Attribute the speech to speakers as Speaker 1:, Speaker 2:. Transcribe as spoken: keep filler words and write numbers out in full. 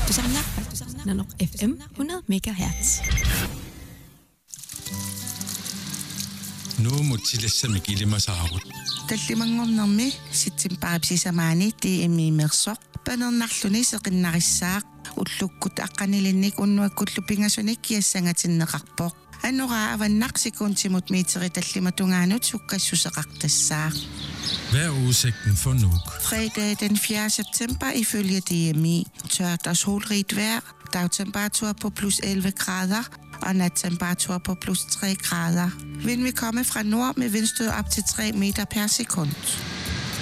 Speaker 1: Tusanna, Nanok F M hundrede megahertz.
Speaker 2: Nu mutilassami kilimasaarut.
Speaker 3: Tallimangornermi sitsimparipsisamaani tiimi mersoq panernerluni seqinnarissaaq ullukkut aqqanilinnik unnuakkullu pingasunik kiassangatinneqarpoq anora avannaqsikuntimut miiteri tallimatungaanut sukkassuseqartassaaq.
Speaker 2: Hvad er udsigten for Nuuk?
Speaker 3: Fredag den fjerde september ifølge D M I. Tørt og solrigt vejr. Dagtemperatur på plus elleve grader og nattemperatur på plus tre grader. Vind vil komme fra nord med vindstød op til tre meter per sekund.